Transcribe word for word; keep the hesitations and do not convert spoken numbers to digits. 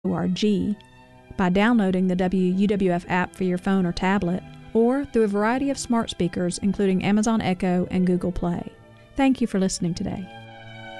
org, by downloading the W U W F app for your phone or tablet, or through a variety of smart speakers including Amazon Echo and Google Play. Thank you for listening today.